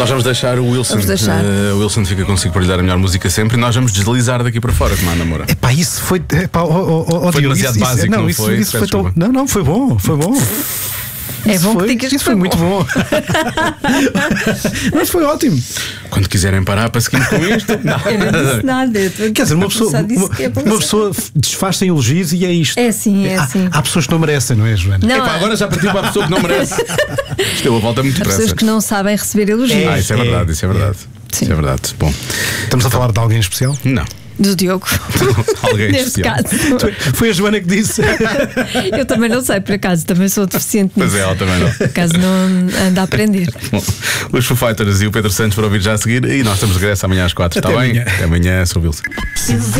Nós vamos deixar o Wilson. Vamos deixar. O Wilson fica consigo para lhe dar a melhor música sempre e nós vamos deslizar daqui para fora, como anda, amor. Epá, isso foi. Foi demasiado básico, não, não isso, foi? isso foi Peço desculpa. Não, foi bom, foi bom. É bom foi, que digas que isso foi muito bom. Mas foi ótimo. Quando quiserem parar para seguirmos com isto. Não. Eu não disse nada. Quer dizer, uma pessoa desfaz-se em elogios e é isto. É assim, é assim. Há pessoas que não merecem, não é, Joana? Não, Epá, agora já partiu para a pessoa que não merece. Isto deu a volta muito há depressa. pessoas que não sabem receber elogios. Isso é verdade, isso é verdade. Sim. Isso é verdade. Bom, Estamos a falar de alguém especial? não. Do Diogo. Alguém Neste especial. caso. Foi a Joana que disse. Eu também não sei, por acaso, também sou deficiente Pois nisso. é, ela também não. Por acaso não ando a aprender. Bom, os Foo Fighters e o Pedro Santos para ouvir já a seguir e nós estamos de regresso amanhã às 4, está bem? amanhã. Até amanhã, sou o Wilson.